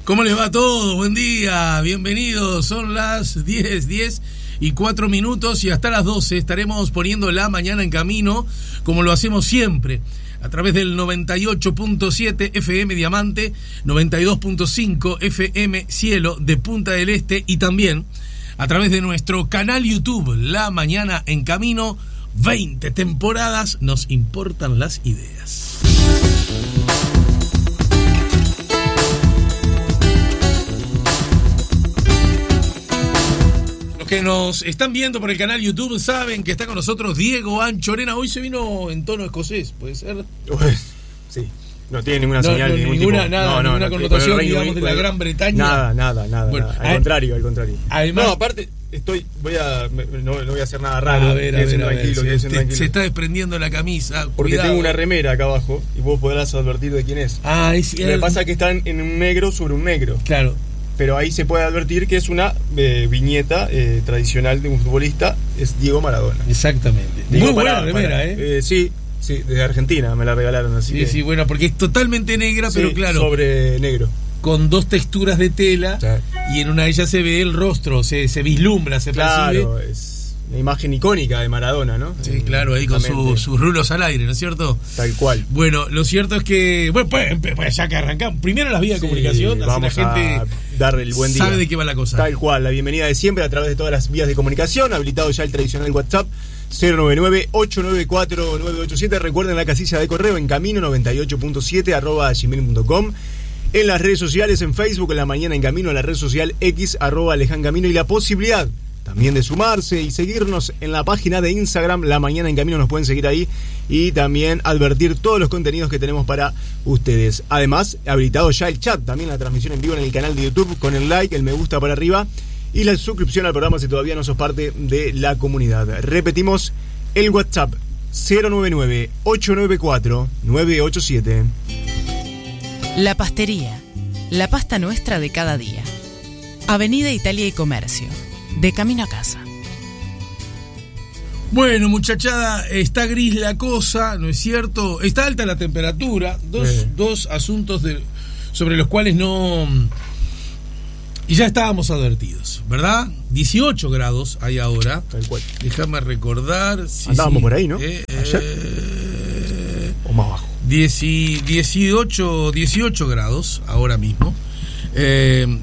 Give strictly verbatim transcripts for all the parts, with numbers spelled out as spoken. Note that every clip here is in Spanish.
¿Cómo les va todo? Buen día, bienvenidos. Son las diez, diez y cuatro minutos y hasta las doce estaremos poniendo la mañana en camino, como lo hacemos siempre, a través del noventa y ocho punto siete F M Diamante, noventa y dos punto cinco F M Cielo de Punta del Este y también a través de nuestro canal YouTube, La Mañana en Camino. veinte temporadas, nos importan las ideas. Los que nos están viendo por el canal YouTube saben que está con nosotros Diego Anchorena. Hoy se vino en tono escocés, ¿puede ser? Sí, no tiene ninguna no, señal, no, ningún ninguna, tipo. nada, no, no, ninguna no, connotación, Reino, digamos, de la Gran Bretaña. Nada, nada, nada. Bueno, nada. Al a, contrario, al contrario. Además, no, aparte, estoy, voy a, no, no voy a hacer nada raro. A ver, a ver, a ver, tranquilo, se, te, se está desprendiendo la camisa. Porque cuidado. tengo una remera acá abajo y vos podrás advertir de quién es. Ah, es Lo que pasa es que están en un negro sobre un negro. Claro. Pero ahí se puede advertir que es una eh, viñeta eh, tradicional de un futbolista, es Diego Maradona. Exactamente. Digo, Muy buena para, remera, para, ¿eh? ¿eh? Sí, sí, desde Argentina me la regalaron, así Sí, que... sí, bueno, porque es totalmente negra, sí, pero claro, sobre negro. con dos texturas de tela, sí. Y en una de ellas se ve el rostro, se, se vislumbra, se claro, percibe. Es una imagen icónica de Maradona, ¿no? Sí, claro, ahí con su, sus rulos al aire, ¿no es cierto? Tal cual. Bueno, lo cierto es que, bueno, pues, pues ya que arrancamos, primero las vías de sí, comunicación, así la gente a darle el buen día. Sabe de qué va la cosa. Tal cual, la bienvenida de siempre a través de todas las vías de comunicación, habilitado ya el tradicional WhatsApp cero nueve nueve, ocho nueve cuatro, nueve ocho siete. Recuerden la casilla de correo en camino noventa y ocho punto siete arroba gmail punto com. En las redes sociales, en Facebook, en La Mañana en Camino, en la red social X, arroba Aleján Camino, y la posibilidad también de sumarse y seguirnos en la página de Instagram, La Mañana en Camino, nos pueden seguir ahí y también advertir todos los contenidos que tenemos para ustedes. Además, habilitado ya el chat, también la transmisión en vivo en el canal de YouTube, con el like, el me gusta para arriba y la suscripción al programa si todavía no sos parte de la comunidad. Repetimos el WhatsApp cero nueve nueve, ocho nueve cuatro, nueve ocho siete. La Pastería, la pasta nuestra de cada día. Avenida Italia y Comercio, de camino a casa. Bueno, muchachada, está gris la cosa, ¿no es cierto? Está alta la temperatura, dos, eh. dos asuntos de, sobre los cuales no... Y ya estábamos advertidos, ¿verdad? dieciocho grados hay ahora. Tal cual. Déjame recordar... Sí, Andábamos sí, por ahí, ¿no? Eh, Ayer. Eh, o más bajo. dieciocho, dieciocho grados ahora mismo. Eh,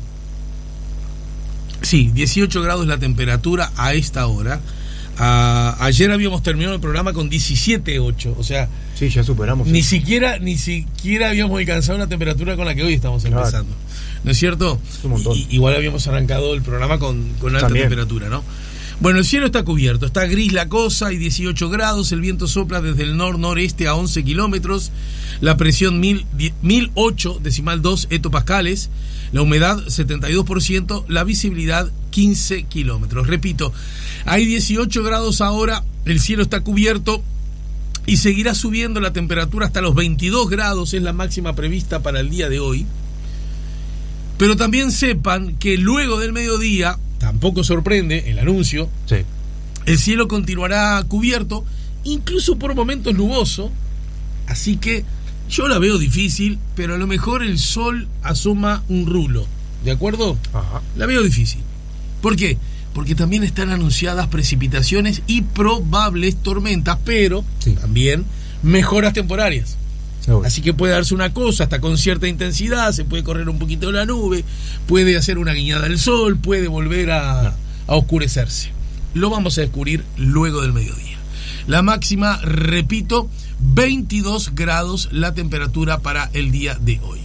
sí, dieciocho grados la temperatura a esta hora. Uh, ayer habíamos terminado el programa con diecisiete punto ocho, o sea, sí, ya superamos. Ni eso. siquiera ni siquiera habíamos alcanzado una temperatura con la que hoy estamos empezando. Claro. ¿No es cierto? Un montón. Y, igual habíamos arrancado el programa con, con alta También. temperatura, ¿no? Bueno, el cielo está cubierto, está gris la cosa, hay dieciocho grados, el viento sopla desde el nor-noreste a once kilómetros, la presión mil ocho decimal dos hectopascales, la humedad setenta y dos por ciento, la visibilidad quince kilómetros. Repito, hay dieciocho grados ahora, el cielo está cubierto y seguirá subiendo la temperatura hasta los veintidós grados, es la máxima prevista para el día de hoy. Pero también sepan que luego del mediodía, tampoco sorprende el anuncio, sí. El cielo continuará cubierto, incluso por momentos nuboso, así que yo la veo difícil, pero a lo mejor el sol asoma un rulo, ¿de acuerdo? Ajá. La veo difícil. ¿Por qué? Porque también están anunciadas precipitaciones y probables tormentas, pero sí. también mejoras temporarias. Seguro. Así que puede darse una cosa hasta con cierta intensidad, se puede correr un poquito la nube, puede hacer una guiñada del sol, puede volver a, a oscurecerse. Lo vamos a descubrir luego del mediodía. La máxima, repito, veintidós grados la temperatura para el día de hoy.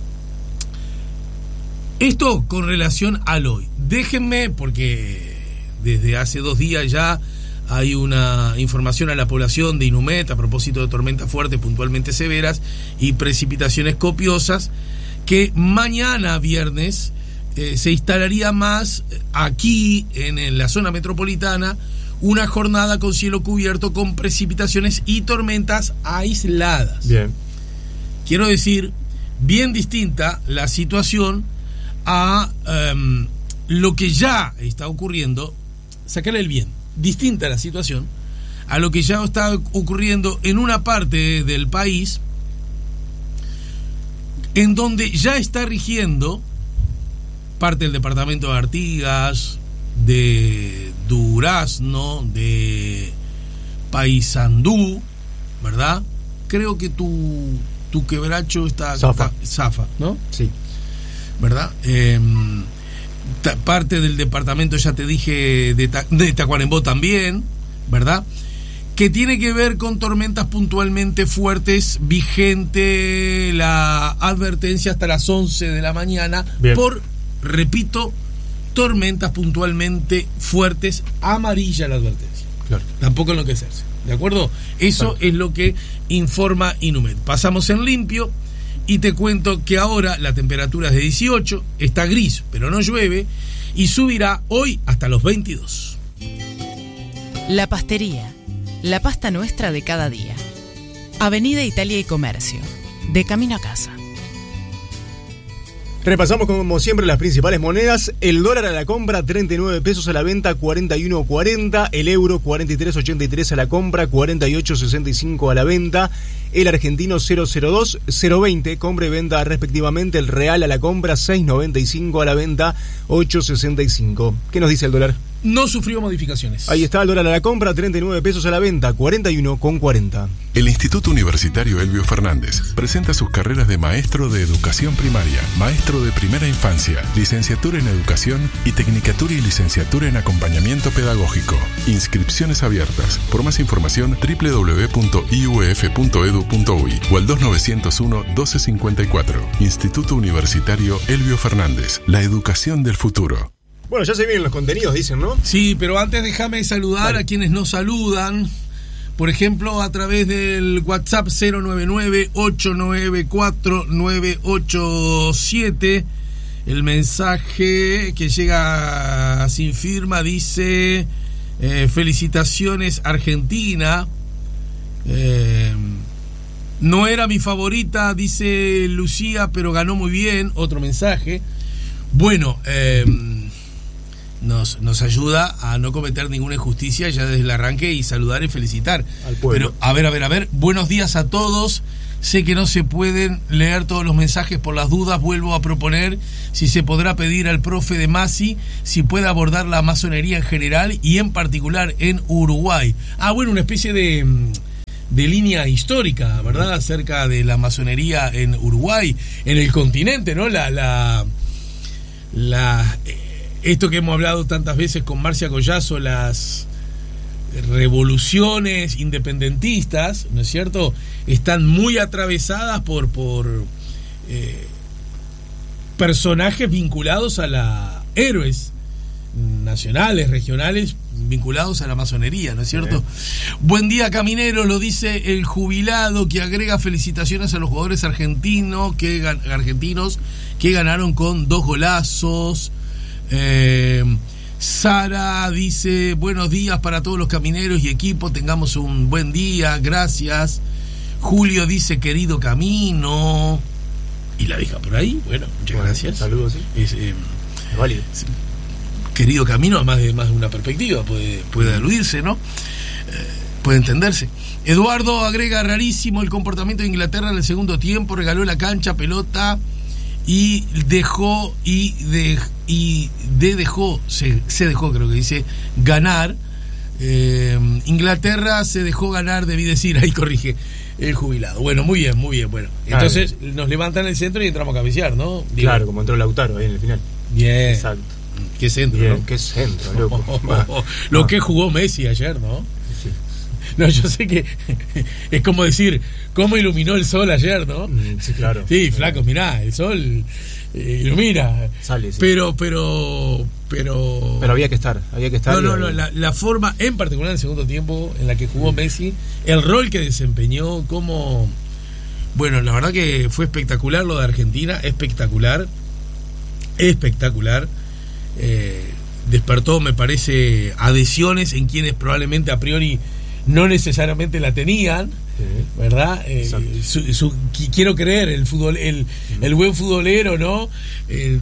Esto con relación al hoy. Déjenme, porque desde hace dos días ya hay una información a la población de Inumet a propósito de tormentas fuertes puntualmente severas y precipitaciones copiosas, que mañana viernes eh, se instalaría más aquí en, en la zona metropolitana una jornada con cielo cubierto con precipitaciones y tormentas aisladas. Bien. Quiero decir, bien distinta la situación a um, lo que ya está ocurriendo, sacarle el bien, distinta la situación a lo que ya está ocurriendo en una parte del país en donde ya está rigiendo parte del departamento de Artigas, de Durazno, de Paysandú, ¿verdad? Creo que tu, tu quebracho está Zafa. está, Zafa, ¿no? Sí. ¿Verdad? Eh, ta, parte del departamento, ya te dije, de, ta, de Tacuarembó también, ¿verdad? Que tiene que ver con tormentas puntualmente fuertes, vigente la advertencia hasta las once de la mañana. Bien. Por, repito, tormentas puntualmente fuertes, amarilla la advertencia. Claro. Tampoco enloquecerse, ¿de acuerdo? Eso claro. Es lo que informa Inumet. Pasamos en limpio y te cuento que ahora la temperatura es de dieciocho, está gris, pero no llueve, y subirá hoy hasta los veintidós. La Pastería, la pasta nuestra de cada día. Avenida Italia y Comercio, de camino a casa. Repasamos como siempre las principales monedas. El dólar a la compra, treinta y nueve pesos; a la venta, cuarenta y uno cuarenta. El euro, cuarenta y tres ochenta y tres a la compra, cuarenta y ocho sesenta y cinco a la venta. El argentino, cero cero dos, cero veinte, compra y venta respectivamente. El real a la compra, seis noventa y cinco; a la venta, ocho sesenta y cinco. ¿Qué nos dice el dólar? No sufrió modificaciones. Ahí está el dólar a la compra, treinta y nueve pesos; a la venta, cuarenta y uno cuarenta. El Instituto Universitario Elbio Fernández presenta sus carreras de maestro de educación primaria, maestro de primera infancia, licenciatura en educación y tecnicatura y licenciatura en acompañamiento pedagógico. Inscripciones abiertas. Por más información, doble u doble u doble u punto i u f punto e d u punto u i o al dos nueve cero uno, doce cincuenta y cuatro. Instituto Universitario Elbio Fernández. La educación del futuro. Bueno, ya se vienen los contenidos, dicen, ¿no? Sí, pero antes déjame saludar Dale. a quienes nos saludan. Por ejemplo, a través del WhatsApp cero nueve nueve, ocho nueve cuatro, nueve ocho siete. El mensaje que llega sin firma dice: eh, felicitaciones Argentina. Eh, no era mi favorita, dice Lucía, pero ganó muy bien. Otro mensaje. Bueno, eh, Nos, nos ayuda a no cometer ninguna injusticia ya desde el arranque y saludar y felicitar al pueblo. Pero a ver, a ver, a ver, buenos días a todos. Sé que no se pueden leer todos los mensajes por las dudas. Vuelvo a proponer si se podrá pedir al profe de Masi si puede abordar la masonería en general y en particular en Uruguay. Ah, bueno, una especie de, de línea histórica, ¿verdad? Acerca de la masonería en Uruguay, en el continente, ¿no? La... la, la Esto que hemos hablado tantas veces con Marcia Collazo, las revoluciones independentistas, ¿no es cierto?, están muy atravesadas por, por eh, personajes vinculados a la... héroes nacionales, regionales, vinculados a la masonería, ¿no es cierto? Sí. Buen día, caminero, lo dice el jubilado, que agrega felicitaciones a los jugadores argentinos que, argentinos que ganaron con dos golazos. Eh, Sara dice: buenos días para todos los camineros y equipo, tengamos un buen día, gracias. Julio dice: querido camino. Y la deja por ahí. Bueno, muchas bueno, gracias. Saludos, sí. Es, eh, es válido. Querido camino, a más de más de una perspectiva puede, puede aludirse, ¿no? Eh, puede entenderse. Eduardo agrega: rarísimo el comportamiento de Inglaterra en el segundo tiempo, regaló la cancha, pelota y dejó y de y de dejó se, se dejó creo que dice ganar. eh, Inglaterra se dejó ganar, debí decir, ahí corrige el jubilado. Bueno, muy bien, muy bien. Bueno, entonces claro, nos levantan el centro y entramos a cabecear, ¿no? Digo, claro, como entró Lautaro ahí en el final. Bien. Exacto. Qué centro, bien, ¿no? Qué centro, loco. Oh, oh, oh, oh. Lo ah. que jugó Messi ayer, ¿no? Sí. No, yo sé que es como decir, ¿cómo iluminó el sol ayer, no? Sí, claro. Sí, flaco, mirá, el sol eh, ilumina. Sale, sí. Pero, pero, pero... Pero había que estar, había que estar. No, no, no, la, la forma, en particular en el segundo tiempo, en la que jugó Messi, el rol que desempeñó, como... Bueno, la verdad que fue espectacular lo de Argentina, espectacular, espectacular. Eh, despertó, me parece, adhesiones en quienes probablemente a priori no necesariamente la tenían, sí, ¿verdad? Eh, su, su, quiero creer, el fútbol, el, el buen futbolero, ¿no? Eh,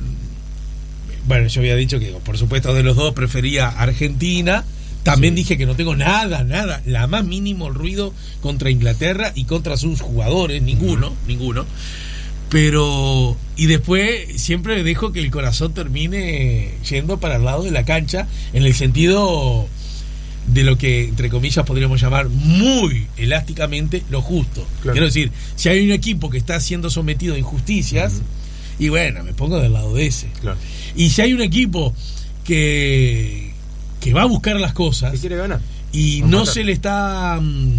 bueno, yo había dicho que, por supuesto, de los dos prefería Argentina. También sí dije que no tengo nada, nada, la más mínimo ruido contra Inglaterra y contra sus jugadores, ninguno, uh-huh. ninguno. Pero, y después siempre dejo que el corazón termine yendo para el lado de la cancha, en el sentido de lo que, entre comillas, podríamos llamar muy elásticamente lo justo. Claro. Quiero decir, si hay un equipo que está siendo sometido a injusticias, uh-huh. y bueno, me pongo del lado de ese. Claro. Y si hay un equipo que, que va a buscar las cosas, que quiere ganar, y no matar. se le está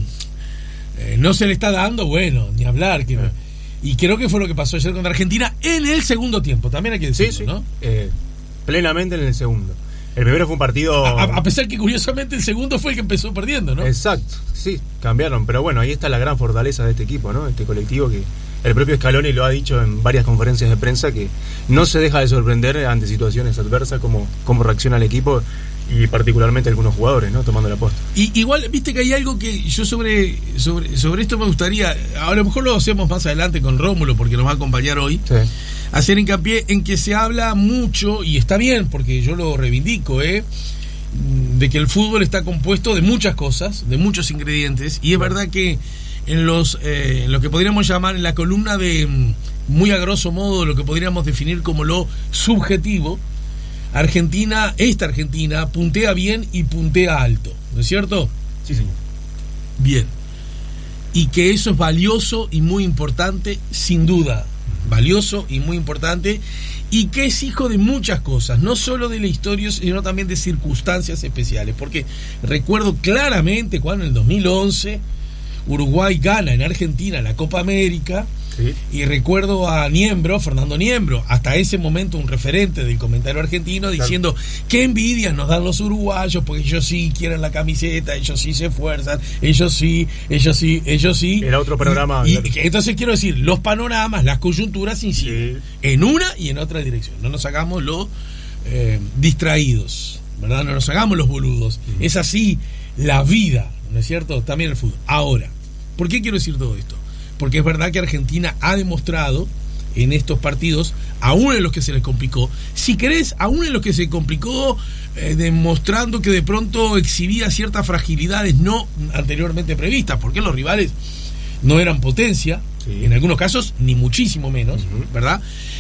eh, no se le está dando, bueno, ni hablar. Que, uh-huh. Y creo que fue lo que pasó ayer contra Argentina en el segundo tiempo, también hay que decirlo, sí, sí. ¿no? Eh, plenamente en el segundo. El primero fue un partido... A, a pesar que curiosamente el segundo fue el que empezó perdiendo, ¿no? Exacto, sí, cambiaron. Pero bueno, ahí está la gran fortaleza de este equipo, ¿no? Este colectivo que el propio Scaloni lo ha dicho en varias conferencias de prensa, que no se deja de sorprender ante situaciones adversas, como cómo reacciona el equipo y particularmente algunos jugadores, ¿no? Tomando la posta. Y igual, viste que hay algo que yo sobre, sobre, sobre esto me gustaría, a lo mejor lo hacemos más adelante con Rómulo, porque nos va a acompañar hoy. Sí. Hacer hincapié en que se habla mucho, y está bien, porque yo lo reivindico, ¿eh? de que el fútbol está compuesto de muchas cosas, de muchos ingredientes, y es verdad que en los eh, en lo que podríamos llamar en la columna de, muy a grosso modo, lo que podríamos definir como lo subjetivo, Argentina, esta Argentina, puntea bien y puntea alto, ¿no es cierto? Sí, señor. Bien. Y que eso es valioso y muy importante, sin duda. Valioso y muy importante, y que es hijo de muchas cosas, no solo de la historia, sino también de circunstancias especiales, porque recuerdo claramente cuando en el dos mil once Uruguay gana en Argentina la Copa América, sí. y recuerdo a Niembro, Fernando Niembro, hasta ese momento un referente del comentario argentino, diciendo, claro, qué envidia nos dan los uruguayos, porque ellos sí quieren la camiseta, ellos sí se esfuerzan, ellos sí, ellos sí, ellos sí. Era otro programa. Y, y entonces quiero decir, los panoramas, las coyunturas inciden, sí, en una y en otra dirección. No nos hagamos los eh, distraídos, ¿verdad? No nos hagamos los boludos. Uh-huh. Es así la vida, ¿no es cierto? También el fútbol. Ahora, ¿por qué quiero decir todo esto? Porque es verdad que Argentina ha demostrado en estos partidos, aún en los que se les complicó, si querés, aún en los que se complicó, eh, demostrando que de pronto exhibía ciertas fragilidades no anteriormente previstas, porque los rivales no eran potencia, sí, en algunos casos ni muchísimo menos, uh-huh, ¿verdad?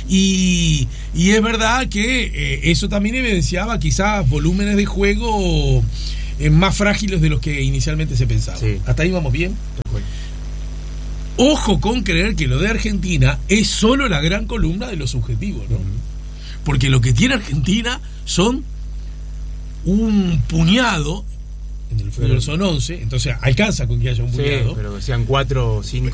Y, y es verdad que eh, eso también evidenciaba quizás volúmenes de juego eh, más frágiles de los que inicialmente se pensaba. Sí. ¿Hasta ahí vamos bien? Ojo con creer que lo de Argentina es solo la gran columna de lo subjetivo, ¿no? Uh-huh. Porque lo que tiene Argentina son un puñado, en el fútbol son once, entonces alcanza con que haya un puñado. Sí, pero sean cuatro o cinco.